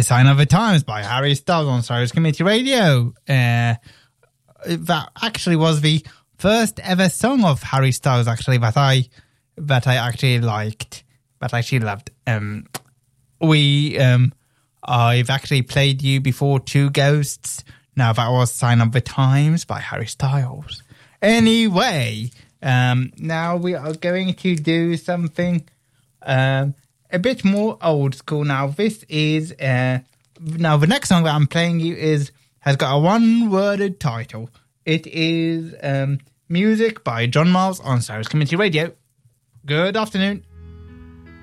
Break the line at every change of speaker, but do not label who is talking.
Sign of the Times by Harry Styles on Cyrus Community Radio. That actually was the first ever song of Harry Styles, actually, that I actually liked, that I actually loved. I've actually played you before Two Ghosts. Now that was Sign of the Times by Harry Styles. Anyway, now we are going to do something a bit more old school. Now this is now the next song that I'm playing you has got a one-worded title. It is Music by John Miles on Cyrus Community Radio. Good afternoon.